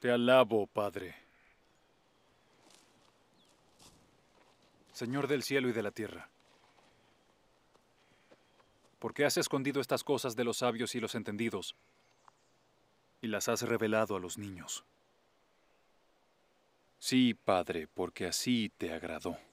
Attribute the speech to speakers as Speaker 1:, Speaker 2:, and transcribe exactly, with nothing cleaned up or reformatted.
Speaker 1: Te alabo, Padre. Señor del cielo y de la tierra. ¿Por qué has escondido estas cosas de los sabios y los entendidos y las has revelado a los niños? Sí, Padre, porque así te agradó.